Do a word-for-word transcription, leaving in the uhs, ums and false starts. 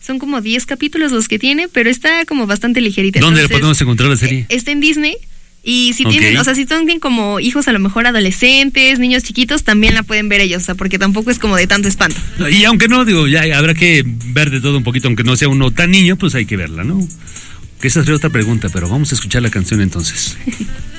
Son como diez capítulos los que tiene, pero está como bastante ligerita. ¿Dónde Entonces, podemos encontrar la serie? Está en Disney. Y si okay. tienen, o sea, si tienen como hijos a lo mejor adolescentes, niños chiquitos, también la pueden ver ellos, o sea, porque tampoco es como de tanto espanto. Y aunque no, digo, ya habrá que ver de todo un poquito, aunque no sea uno tan niño, pues hay que verla, ¿no? Que esa es otra pregunta, pero vamos a escuchar la canción entonces.